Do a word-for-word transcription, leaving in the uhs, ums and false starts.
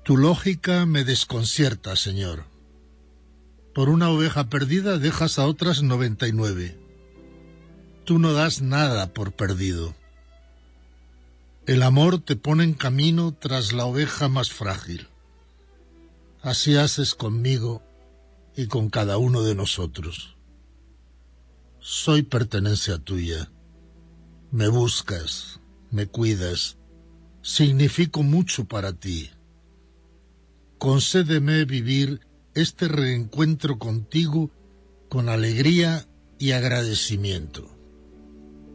Tu lógica me desconcierta, Señor. Por una oveja perdida dejas a otras noventa y nueve. Tú no das nada por perdido. El amor te pone en camino tras la oveja más frágil. Así haces conmigo y con cada uno de nosotros. Soy pertenencia tuya. Me buscas, me cuidas. Significo mucho para ti. Concédeme vivir este reencuentro contigo con alegría y agradecimiento.